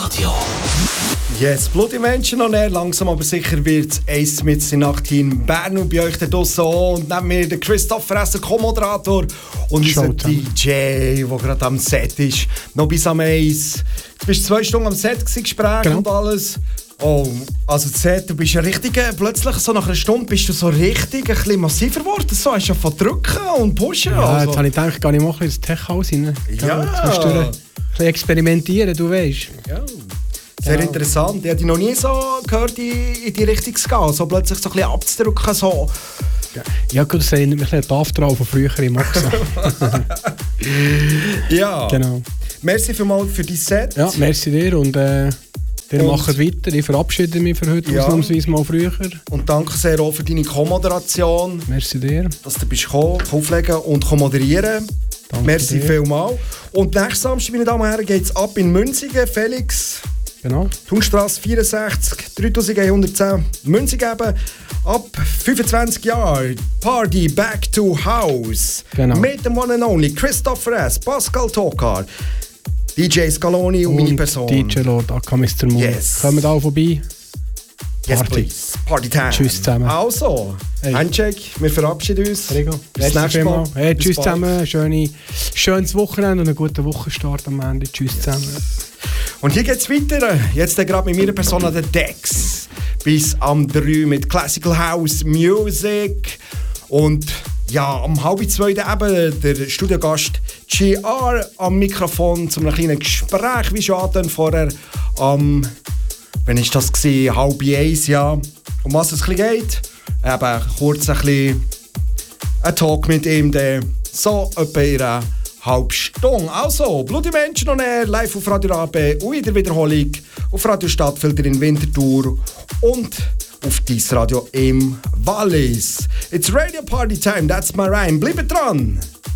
Radio. Yes, Bloody Menschen on Air. Langsam aber sicher wird es 1 mit in Nacht hier in Bern und bei euch da draussen auch. Und neben mir der Christopher Esser, Co-Moderator und unser DJ, der gerade am Set ist. Noch bis am 1. Du bist 2 Stunden am Set gewesen, Gespräch und alles. Oh, also das Set, du bist ja richtig, plötzlich so nach einer Stunde bist du so richtig ein bisschen massiver geworden. So hast du ja von drücken und pushen. Ja, also. Jetzt habe ich gedacht, gar nicht mal ins Tech-Haus rein. Ja. Jetzt ein bisschen experimentieren, du weißt. Ja. Sehr interessant. Ich hätte noch nie so gehört, in die Richtung zu gehen. So plötzlich so ein bisschen abzudrücken. So. Ja gut, das erinnert mich an die After von früher im Oxa. Ja. Genau. Merci vielmals für dein Set. Ja, merci dir und ihr macht weiter. Ich verabschiede mich für heute ausnahmsweise mal früher. Und danke sehr auch für deine Co-Moderation. Merci dir. Dass du bist gekommen, auflegen und moderieren. Danke merci dir. vielmals. Und nächsten Samstag, meine Damen und Herren, geht es ab in Münzigen. Felix. Genau. Thunstrasse 64, 3110 Münzigen eben. Ab 25 Jahren Party Back to House. Genau. Mit dem One and Only Christopher S., Pascal Tokar, DJ Scaloni und meine Person. DJ Lord, Akka Mr. Moon. Yes. Kommt auch vorbei. Yes, Party. please. Party time. Tschüss zusammen. Also, Hey. Handshake, wir verabschieden uns. Bis nächstes Mal. Hey, tschüss Bis bald. zusammen. Schönes Wochenende und einen guten Wochenstart am Ende. Tschüss zusammen. Und hier geht's weiter. Jetzt gerade mit meiner Person an der Dex. Bis am 3 mit Classical House Music. Und ja, am 1:30 eben der Studiogast GR am Mikrofon zu einem kleinen Gespräch, wie schon dann vorher am, wann war das? 1:30, ja. Um was es ein bisschen geht. Eben kurz ein bisschen ein Talk mit ihm, der so etwa in einer halben Stunde. Also, Bloody Menschen on Air, live auf Radio Rabe und in der Wiederholung auf Radio Stadtfilter in Winterthur und auf Dies Radio im Wallis. It's Radio Party Time, that's my rhyme. Bleibt dran!